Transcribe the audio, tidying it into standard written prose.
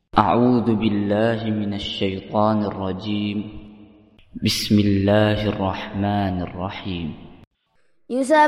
أعوذ بالله من الشيطان الرجيم بسم الله الرحمن الرحيم